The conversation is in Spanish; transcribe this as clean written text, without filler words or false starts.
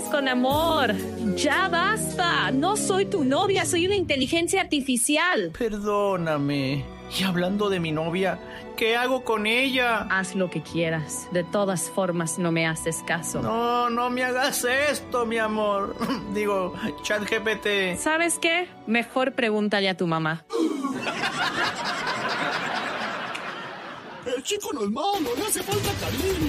con amor. Ya basta. No soy tu novia, soy una inteligencia artificial. Perdóname. Y hablando de mi novia, ¿qué hago con ella? Haz lo que quieras. De todas formas, no me haces caso. No me hagas esto, mi amor. Digo, ChatGPT. ¿Sabes qué? Mejor pregúntale a tu mamá. El chico no es malo, le hace falta cariño.